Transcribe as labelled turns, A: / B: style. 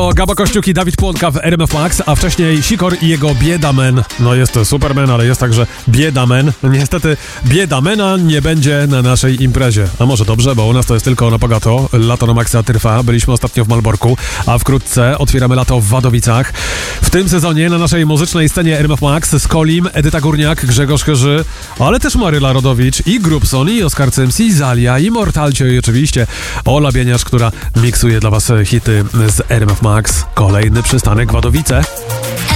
A: Gaba Kościuk i Dawid Płonka w RMF Max, a wcześniej Sikor i jego Biedamen. No jest to Superman, ale jest także Biedamen. Niestety Biedamena nie będzie na naszej imprezie. A może dobrze, bo u nas to jest tylko na Pogato. Lato na Maxa trwa. Byliśmy ostatnio w Malborku, a wkrótce otwieramy lato w Wadowicach. W tym sezonie na naszej muzycznej scenie RMF Max Skolim, Edyta Górniak, Grzegorz Chyży, ale też Maryla Rodowicz i Grubson, i Oskar Cymsi, Zalia, i Mortalcio, i oczywiście Ola Bieniasz, która miksuje dla was hity z RMF Max. Kolejny przystanek Wadowice.